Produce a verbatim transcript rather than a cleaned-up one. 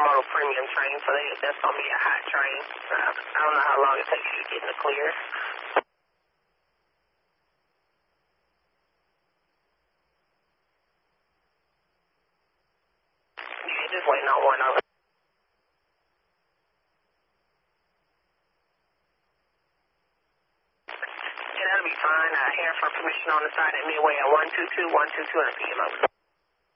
intermodal premium train, so they, that's going to be a hot train. Uh, I don't know how long it takes you to get in the clear. Yeah, just waiting on one over. Yeah, that'll be fine. Uh, here for permission on the side at Midway at one two two, one two two, and a P M over.